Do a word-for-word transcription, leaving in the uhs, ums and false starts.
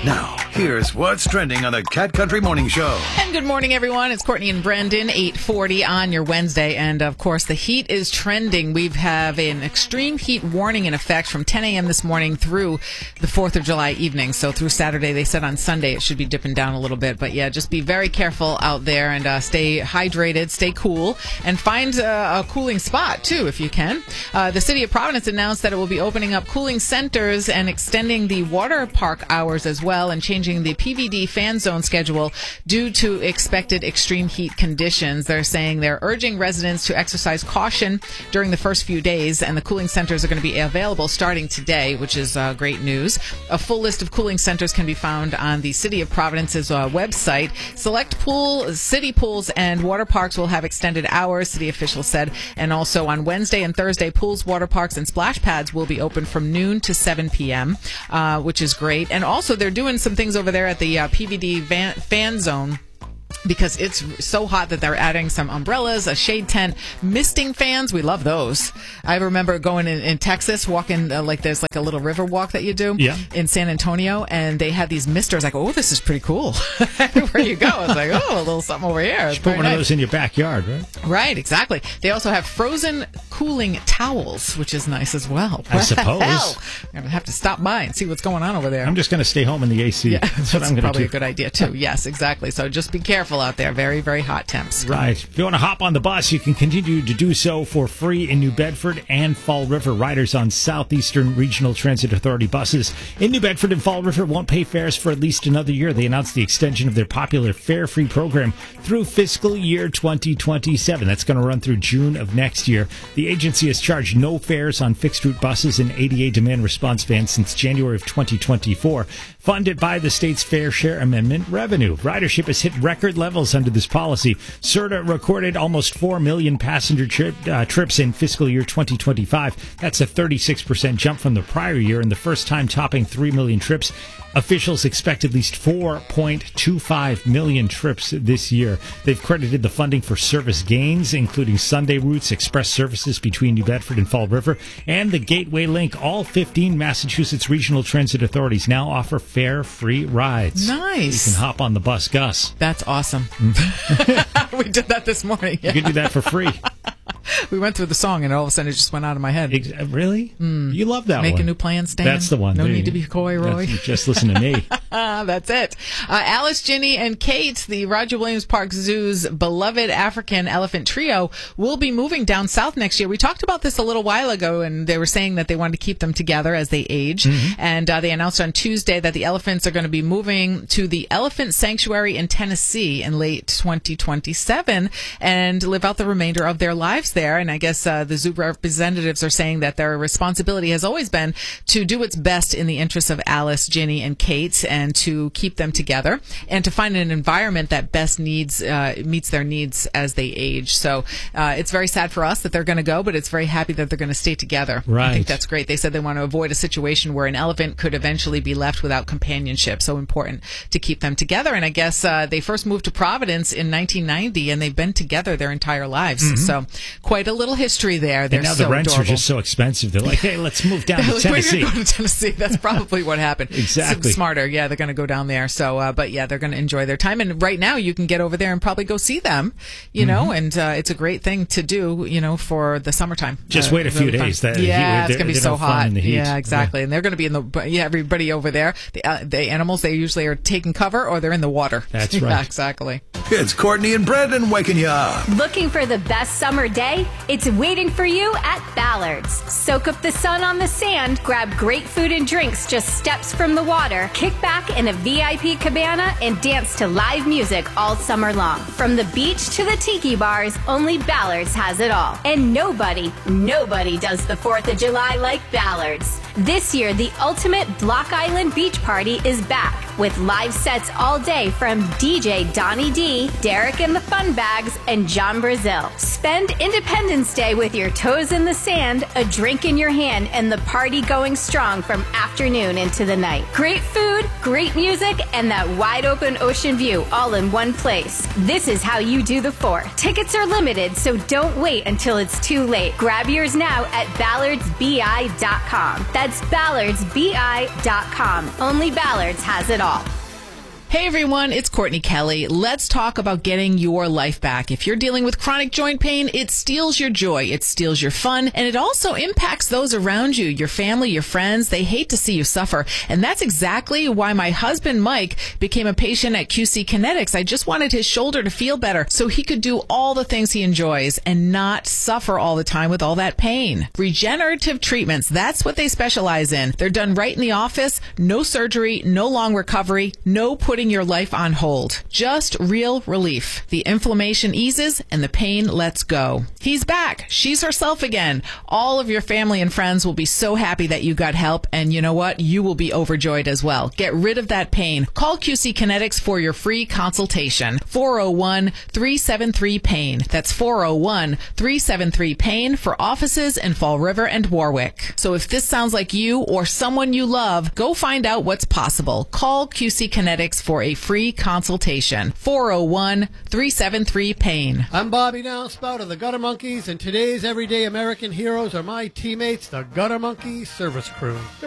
Now, here's what's trending on the Cat Country Morning Show. And good morning, everyone. It's Courtney and Brendan, eight forty on your Wednesday. And, of course, the heat is trending. We have an extreme heat warning in effect from ten a.m. this morning through the fourth of July evening. So through Saturday, they said on Sunday it should be dipping down a little bit. But, yeah, just be very careful out there and uh, stay hydrated, stay cool, and find uh, a cooling spot, too, if you can. Uh, the City of Providence announced that it will be opening up cooling centers and extending the water park hours as well, and changing the P V D fan zone schedule due to expected extreme heat conditions. They're saying they're urging residents to exercise caution during the first few days, and the cooling centers are going to be available starting today, which is uh, great news. A full list of cooling centers can be found on the City of Providence's uh, website. Select pool, city pools, and water parks will have extended hours, city officials said, and also on Wednesday and Thursday, pools, water parks, and splash pads will be open from noon to seven p.m., uh, which is great. And also, they're doing some things over there at the uh, P V D van, fan zone, because it's so hot that they're adding some umbrellas, a shade tent, misting fans. We love those. I remember going in, in Texas, walking, uh, like there's like a little river walk that you do yeah. in San Antonio, and they had these misters. Like, oh, this is pretty cool. Everywhere you go, it's like, oh, a little something over here. You should put one nice. of those in your backyard, right? Right, exactly. They also have frozen cooling towels, which is nice as well. I suppose. Hell? I'm going to have to stop by and see what's going on over there. I'm just going to stay home in the A C. Yeah, that's, that's what I'm going to do. Probably a good idea, too. Yes, exactly. So just be careful out there. Very, very hot temps. Right. If you want to hop on the bus, you can continue to do so for free in New Bedford and Fall River. Riders on Southeastern Regional Transit Authority buses in New Bedford and Fall River won't pay fares for at least another year. They announced the extension of their popular fare-free program through fiscal year twenty twenty-seven. That's going to run through June of next year. The agency has charged no fares on fixed-route buses and A D A demand response vans since January of twenty twenty-four, funded by the state's Fair Share Amendment revenue. Ridership has hit record levels under this policy. C E R T A recorded almost four million passenger trip, uh, trips in fiscal year twenty twenty-five. That's a thirty-six percent jump from the prior year and the first time topping three million trips. Officials expect at least four point two five million trips this year. They've credited the funding for service gains, including Sunday routes, express services between New Bedford and Fall River, and the Gateway Link. All fifteen Massachusetts regional transit authorities now offer fare-free rides. Nice. You can hop on the bus, Gus. That's awesome. We did that this morning. Yeah. You can do that for free. We went through the song, and all of a sudden it just went out of my head. Ex- really? Mm. You love that Make one. Make a new plan, Stan. That's the one. No there need you, to be coy, Roy. Just listen to me. That's it. Uh, Alice, Ginny, and Kate, the Roger Williams Park Zoo's beloved African elephant trio, will be moving down south next year. We talked about this a little while ago, and they were saying that they wanted to keep them together as they age. Mm-hmm. And uh, they announced on Tuesday that the elephants are going to be moving to the Elephant Sanctuary in Tennessee in late twenty twenty-seven and live out the remainder of their lives there. And I guess uh, the zoo representatives are saying that their responsibility has always been to do its best in the interests of Alice, Ginny, and Kate, and to keep them together and to find an environment that best needs uh, meets their needs as they age. So uh, it's very sad for us that they're going to go, but it's very happy that they're going to stay together. Right. I think that's great. They said they want to avoid a situation where an elephant could eventually be left without companionship. So important to keep them together. And I guess uh, they first moved to Providence in nineteen ninety, and they've been together their entire lives. Mm-hmm. So quite a little history there. They're and now so the rents adorable. are just so expensive. They're like, hey, let's move down to like, Tennessee. We're going to go to Tennessee. That's probably what happened. Exactly. S- smarter. Yeah, they're going to go down there. So, uh, but yeah, they're going to enjoy their time. And right now, you can get over there and probably go see them. You know, mm-hmm. and uh, it's a great thing to do. You know, for the summertime. Just uh, wait a few really days. That yeah, heat, it's going to be so hot. In the heat. Yeah, exactly. Yeah. And they're going to be in the yeah. Everybody over there, the uh, the animals, they usually are taking cover or they're in the water. That's right. Yeah, exactly. It's Courtney and Brendan waking you up. Looking for the best summer day? It's waiting for you at Ballard's. Soak up the sun on the sand, grab great food and drinks just steps from the water, kick back in a V I P cabana, and dance to live music all summer long. From the beach to the tiki bars, only Ballard's has it all. And nobody, nobody does the fourth of July like Ballard's. This year, the ultimate Block Island Beach Party is back with live sets all day from D J Donnie D, Derek and the Fun Bags, and John Brazil. Spend Independence Day with your toes in the sand, a drink in your hand, and the party going strong from afternoon into the night. Great food, great music, and that wide open ocean view all in one place. This is how you do the four. Tickets are limited, so don't wait until it's too late. Grab yours now at ballards b i dot com. That's ballards b i dot com. Only Ballards has it all. Hey everyone, it's Courtney Kelly. Let's talk about getting your life back. If you're dealing with chronic joint pain, it steals your joy, it steals your fun, and it also impacts those around you, your family, your friends. They hate to see you suffer. And that's exactly why my husband, Mike, became a patient at Q C Kinetics. I just wanted his shoulder to feel better so he could do all the things he enjoys and not suffer all the time with all that pain. Regenerative treatments, that's what they specialize in. They're done right in the office, no surgery, no long recovery, no putting your life on hold. Just real relief. The inflammation eases and the pain lets go. He's back. She's herself again. All of your family and friends will be so happy that you got help, and you know what? You will be overjoyed as well. Get rid of that pain. Call Q C Kinetics for your free consultation. four oh one, three seven three, pain. That's four oh one, three seven three, pain for offices in Fall River and Warwick. So if this sounds like you or someone you love, go find out what's possible. Call Q C Kinetics for a free consultation. four oh one, three seven three, pain. I'm Bobby Downspout of the Gutter Monkeys, and today's everyday American heroes are my teammates, the Gutter Monkey Service Crew.